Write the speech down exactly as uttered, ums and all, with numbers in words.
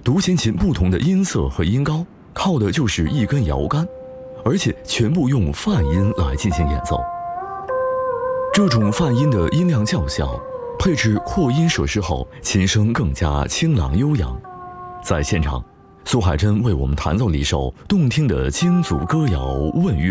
独弦琴不同的音色和音高，靠的就是一根摇杆，而且全部用泛音来进行演奏。这种泛音的音量较小，配置扩音设施后，琴声更加清朗悠扬。在现场，苏海珍为我们弹奏了一首动听的京族歌谣《问月》。